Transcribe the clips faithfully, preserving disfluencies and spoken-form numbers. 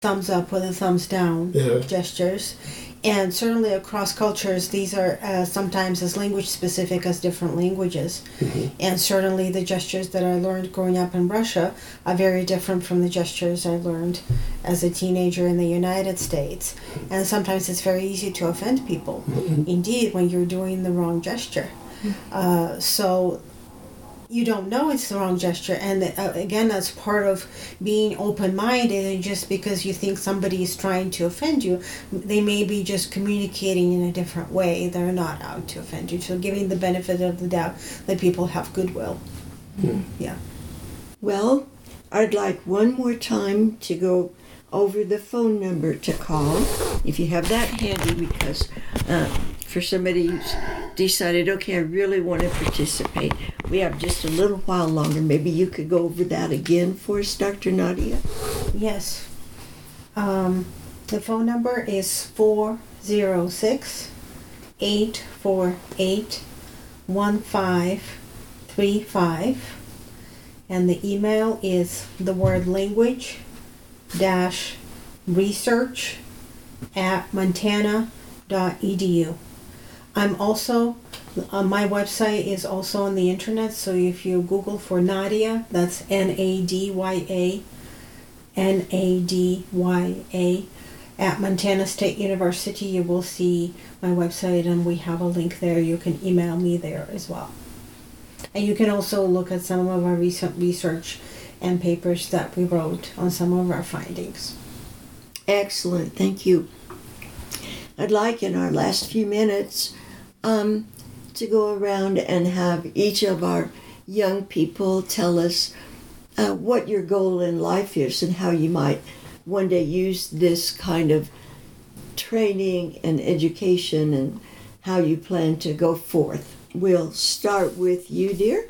thumbs up with a thumbs down Yeah. gestures. And certainly across cultures, these are uh, sometimes as language specific as different languages. Mm-hmm. And certainly the gestures that I learned growing up in Russia are very different from the gestures I learned as a teenager in the United States. And sometimes it's very easy to offend people, Mm-hmm. indeed, when you're doing the wrong gesture. Uh, so you don't know it's the wrong gesture, and uh, again, that's part of being open-minded. And just because you think somebody is trying to offend you, they may be just communicating in a different way. They're not out to offend you. So giving the benefit of the doubt that people have goodwill. Mm. Yeah. Well, I'd like one more time to go over the phone number to call, if you have that handy, because uh, for somebody who's decided, okay, I really want to participate, we have just a little while longer. Maybe you could go over that again for us, Doctor Nadia? Yes. Um, the phone number is four zero six, eight four eight, one five three five. And the email is the word language dash research at montana dot e d u. I'm also, uh, my website is also on the internet, so if you Google for Nadia, that's N A D Y A, N A D Y A, at Montana State University, you will see my website, and we have a link there. You can email me there as well. And you can also look at some of our recent research and papers that we wrote on some of our findings. Excellent, thank you. I'd like in our last few minutes um, to go around and have each of our young people tell us uh, what your goal in life is and how you might one day use this kind of training and education and how you plan to go forth. We'll start with you, dear.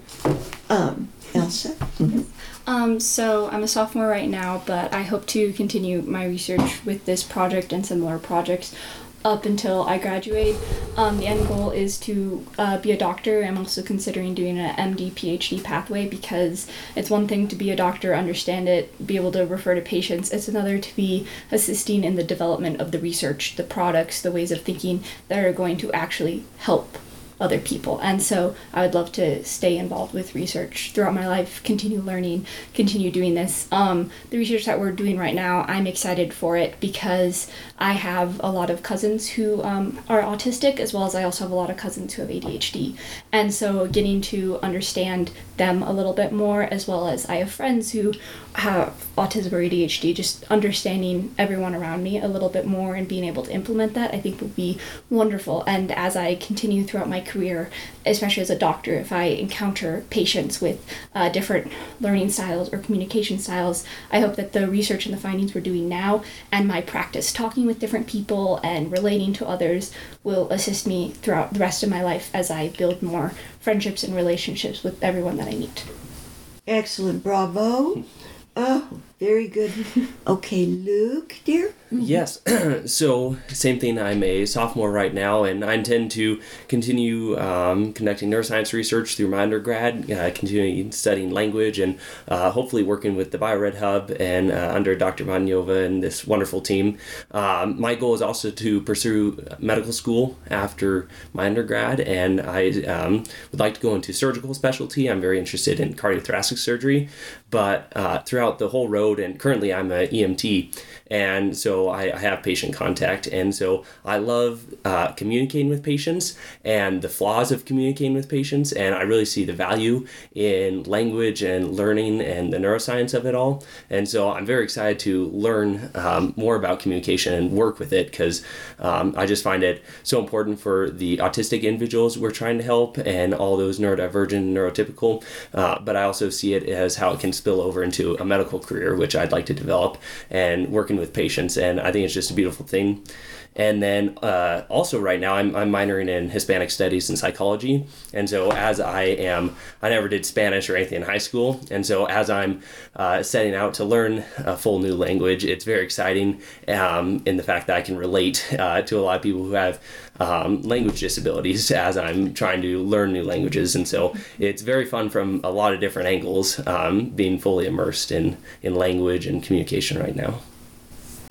Um, Elsa? Mm-hmm. Um, so I'm a sophomore right now, but I hope to continue my research with this project and similar projects up until I graduate. Um, the end goal is to uh, be a doctor. I'm also considering doing an M D P H D pathway, because it's one thing to be a doctor, understand it, be able to refer to patients. It's another to be assisting in the development of the research, the products, the ways of thinking that are going to actually help other people. And so I would love to stay involved with research throughout my life, continue learning, continue doing this. Um, the research that we're doing right now, I'm excited for it because I have a lot of cousins who um, are autistic, as well as I also have a lot of cousins who have A D H D. And so getting to understand them a little bit more, as well as I have friends who have autism or A D H D, just understanding everyone around me a little bit more and being able to implement that, I think would be wonderful. And as I continue throughout my career, especially as a doctor, if I encounter patients with uh, different learning styles or communication styles, I hope that the research and the findings we're doing now and my practice talking with different people and relating to others will assist me throughout the rest of my life as I build more friendships and relationships with everyone that I meet. Excellent, bravo. Oh, very good. Okay, Luke, dear? Yes. So, same thing. I'm a sophomore right now, and I intend to continue um, conducting neuroscience research through my undergrad, uh, continuing studying language, and uh, hopefully working with the BioRed Hub and uh, under Doctor Vanyova and this wonderful team. Um, my goal is also to pursue medical school after my undergrad, and I um, would like to go into surgical specialty. I'm very interested in cardiothoracic surgery, but uh, throughout the whole road, and currently I'm an E M T, and so I, I have patient contact, and so I love uh, communicating with patients and the flaws of communicating with patients, and I really see the value in language and learning and the neuroscience of it all, and so I'm very excited to learn um, more about communication and work with it, because um, I just find it so important for the autistic individuals we're trying to help and all those neurodivergent, neurotypical, uh, but I also see it as how it can spill over into a medical career, which I'd like to develop, and working with patients, and I think it's just a beautiful thing. And then uh, also right now I'm, I'm minoring in Hispanic studies and psychology, and so as I am, I never did Spanish or anything in high school, and so as I'm uh, setting out to learn a full new language, it's very exciting um, in the fact that I can relate uh, to a lot of people who have um, language disabilities as I'm trying to learn new languages, and so it's very fun from a lot of different angles, um, being fully immersed in, in language and communication right now.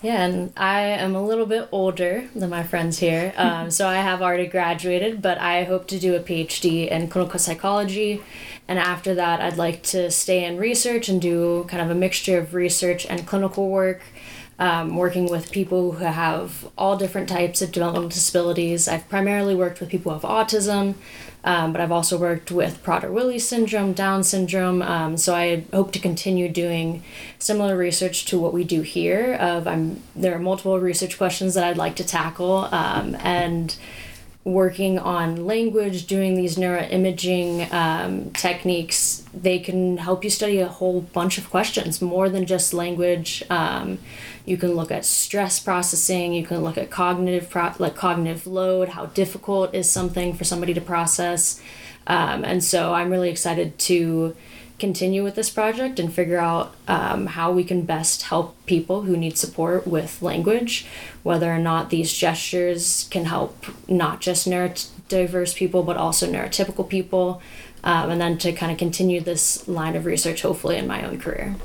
Yeah, and I am a little bit older than my friends here, um, so I have already graduated, but I hope to do a PhD in clinical psychology, and after that I'd like to stay in research and do kind of a mixture of research and clinical work, um, working with people who have all different types of developmental disabilities. I've primarily worked with people who have autism, Um, but I've also worked with Prader-Willi syndrome, Down syndrome, um, so I hope to continue doing similar research to what we do here. Of I'm there are multiple research questions that I'd like to tackle, um, and working on language, doing these neuroimaging um, techniques, they can help you study a whole bunch of questions, more than just language. Um, you can look at stress processing, you can look at cognitive pro- like cognitive load, how difficult is something for somebody to process. Um, and so I'm really excited to continue with this project and figure out um, how we can best help people who need support with language, whether or not these gestures can help not just neurodiverse people, but also neurotypical people, um, and then to kind of continue this line of research, hopefully, in my own career.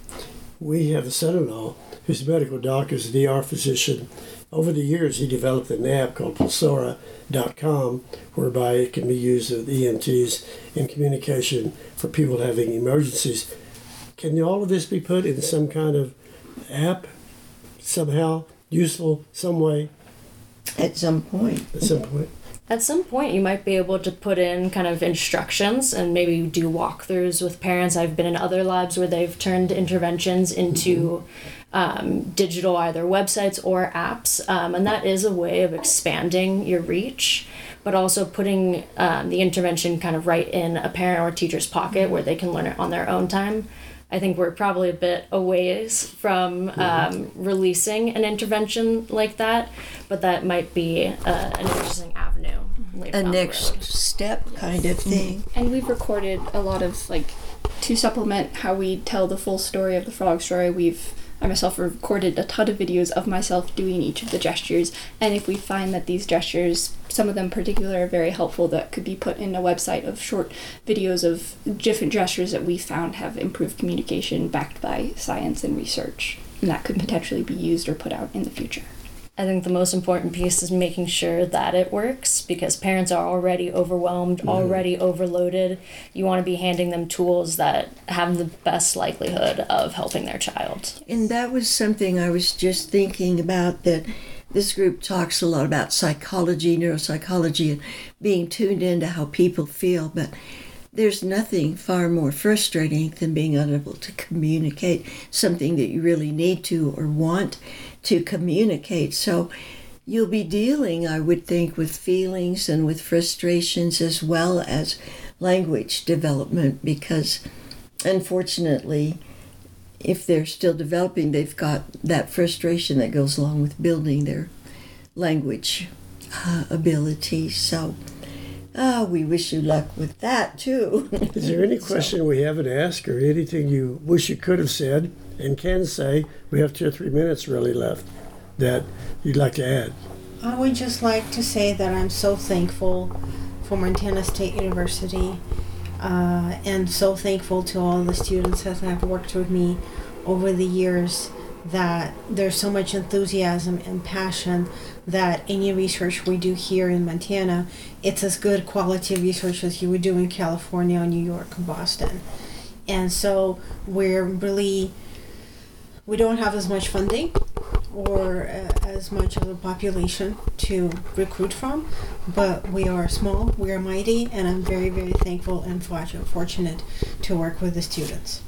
We have a son-in-law who's a medical doctor, is a D R physician. Over the years, he developed an app called Pulsora dot com, whereby it can be used with E M Ts in communication for people having emergencies. Can all of this be put in some kind of app, somehow, useful, some way, At some point. at some point? At some point, you might be able to put in kind of instructions and maybe do walkthroughs with parents. I've been in other labs where they've turned interventions into um, digital either websites or apps, um, and that is a way of expanding your reach, but also putting um, the intervention kind of right in a parent or teacher's pocket where they can learn it on their own time. I think we're probably a bit a ways from um, releasing an intervention like that, but that might be uh, an interesting avenue later A down the next road. step kind of thing. And we've recorded a lot of, like, to supplement how we tell the full story of the frog story, we've, I myself recorded a ton of videos of myself doing each of the gestures, and if we find that these gestures, some of them particular, are very helpful, that could be put in a website of short videos of different gestures that we found have improved communication backed by science and research, and that could potentially be used or put out in the future. I think the most important piece is making sure that it works, because parents are already overwhelmed, mm-hmm. already overloaded. You want to be handing them tools that have the best likelihood of helping their child. And that was something I was just thinking about, that this group talks a lot about psychology, neuropsychology, and being tuned into how people feel, but there's nothing far more frustrating than being unable to communicate something that you really need to or want to communicate. So you'll be dealing, I would think, with feelings and with frustrations as well as language development, because unfortunately, if they're still developing, they've got that frustration that goes along with building their language uh, ability. So uh, we wish you luck with that too. Is there any question we haven't asked, or anything you wish you could have said and can say? We have two or three minutes really left that you'd like to add. I would just like to say that I'm so thankful for Montana State University, uh, and so thankful to all the students that have worked with me over the years, that there's so much enthusiasm and passion that any research we do here in Montana, it's as good quality research as you would do in California, New York, and Boston. And so we're really, we don't have as much funding or uh, as much of a population to recruit from, but we are small, we are mighty, and I'm very, very thankful and fortunate to work with the students.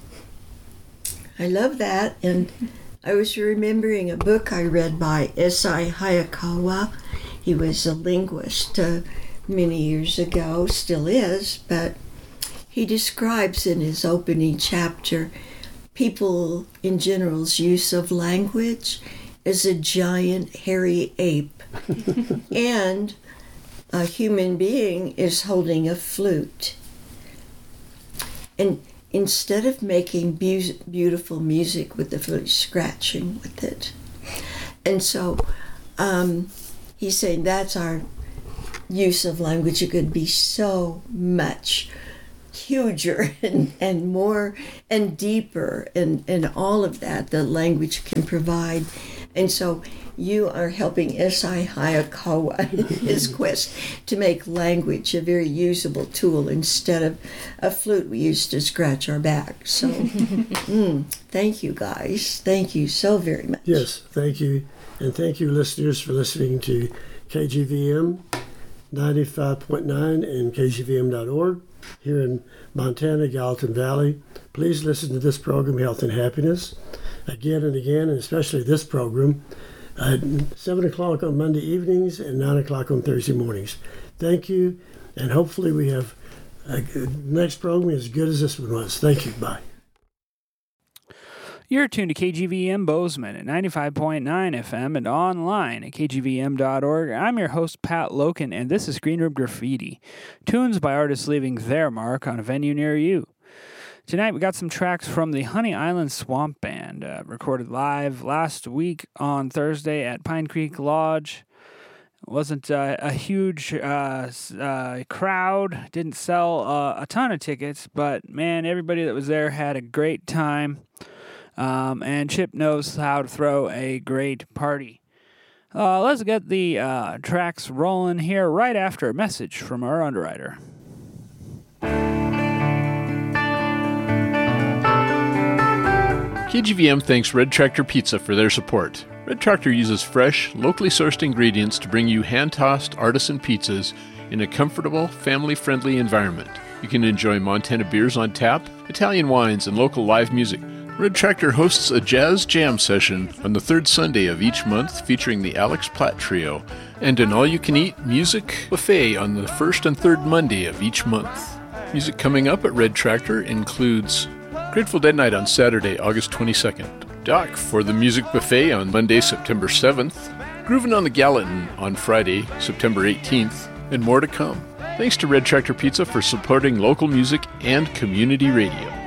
I love that, and I was remembering a book I read by S I Hayakawa. He was a linguist uh, many years ago, still is, but he describes in his opening chapter people in general's use of language as a giant hairy ape, and a human being is holding a flute. And instead of making bu- beautiful music with the flute, scratching with it. And so um, he's saying that's our use of language. It could be so much huger and, and more and deeper and, and all of that the language can provide. And so you are helping S I Hayakawa in his quest to make language a very usable tool instead of a flute we used to scratch our back. So mm, thank you guys. Thank you so very much. Yes, thank you. And thank you, listeners, for listening to K G V M ninety-five point nine and K G V M dot org here in Montana, Gallatin Valley. Please listen to this program, Health and Happiness, again and again, and especially this program at seven o'clock on Monday evenings and nine o'clock on Thursday mornings. Thank you, and hopefully we have a good, next program as good as this one was. Thank you. Bye. You're tuned to K G V M Bozeman at ninety-five point nine F M and online at K G V M dot org. I'm your host, Pat Loken, and this is Green Room Graffiti, tunes by artists leaving their mark on a venue near you. Tonight we got some tracks from the Honey Island Swamp Band, uh, recorded live last week on Thursday at Pine Creek Lodge. It wasn't uh, a huge uh, uh, crowd, didn't sell uh, a ton of tickets, but man, everybody that was there had a great time. Um, and Chip knows how to throw a great party. Uh, let's get the uh, tracks rolling here right after a message from our underwriter. K G V M thanks Red Tractor Pizza for their support. Red Tractor uses fresh, locally sourced ingredients to bring you hand-tossed artisan pizzas in a comfortable, family-friendly environment. You can enjoy Montana beers on tap, Italian wines, and local live music. Red Tractor hosts a jazz jam session on the third Sunday of each month featuring the Alex Platt Trio, and an all-you-can-eat music buffet on the first and third Monday of each month. Music coming up at Red Tractor includes Grateful Dead Night on Saturday, August twenty-second, Doc for the music buffet on Monday, September seventh, Groovin' on the Gallatin on Friday, September eighteenth, and more to come. Thanks to Red Tractor Pizza for supporting local music and community radio.